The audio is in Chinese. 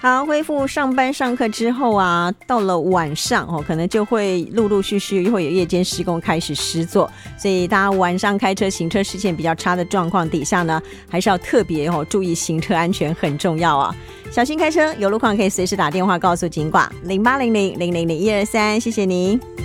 好，恢复上班上课之后啊，到了晚上可能就会陆陆续续会有夜间施工开始施作，所以大家晚上开车行车视线比较差的状况底下呢，还是要特别注意行车安全，很重要啊。小心开车，有路况可以随时打电话告诉警广0800000123，谢谢您。